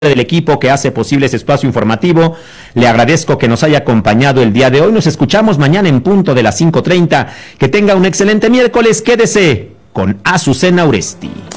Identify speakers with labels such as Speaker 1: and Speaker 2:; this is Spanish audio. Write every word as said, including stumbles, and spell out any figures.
Speaker 1: del equipo que hace posible ese espacio informativo, le agradezco que nos haya acompañado el día de hoy. Nos escuchamos mañana en punto de las cinco treinta. Que tenga un excelente miércoles. Quédese con Azucena Uresti.